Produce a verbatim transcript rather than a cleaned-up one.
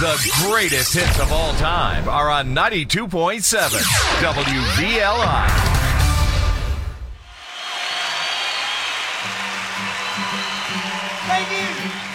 The greatest hits of all time are on ninety-two point seven W V L I. Thank you.